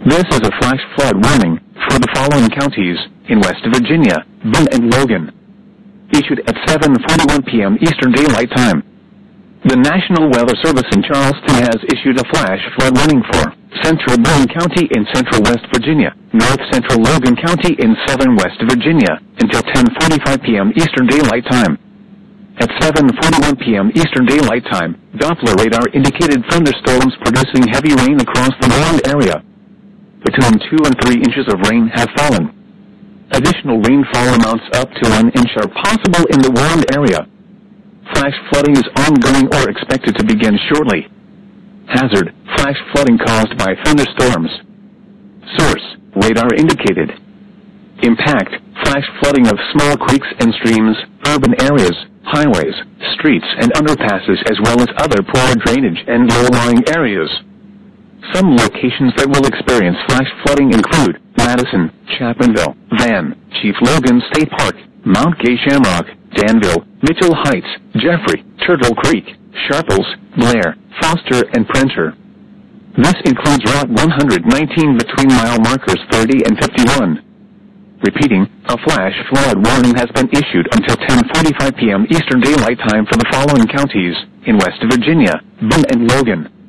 This is a flash flood warning for the following counties in West Virginia, Boone and Logan. Issued at 7:41 p.m. Eastern Daylight Time. The National Weather Service in Charleston has issued a flash flood warning for Central Boone County in Central West Virginia, North Central Logan County in Southern West Virginia, until 10:45 p.m. Eastern Daylight Time. At 7:41 p.m. Eastern Daylight Time, Doppler radar indicated thunderstorms producing heavy rain across the warned area. Between 2 and 3 inches of rain have fallen. Additional rainfall amounts up to 1 inch are possible in the warned area. Flash flooding is ongoing or expected to begin shortly. Hazard: flash flooding caused by thunderstorms. Source: radar indicated. Impact: flash flooding of small creeks and streams, urban areas, highways, streets and underpasses, as well as other poor drainage and low-lying areas. Some locations that will experience flash flooding include Madison, Chapmanville, Van, Chief Logan State Park, Mount Gay Shamrock, Danville, Mitchell Heights, Jeffrey, Turtle Creek, Sharples, Blair, Foster and Printer. This includes Route 119 between mile markers 30 and 51. Repeating, a flash flood warning has been issued until 10:45 p.m. Eastern Daylight Time for the following counties in West Virginia, Boone and Logan.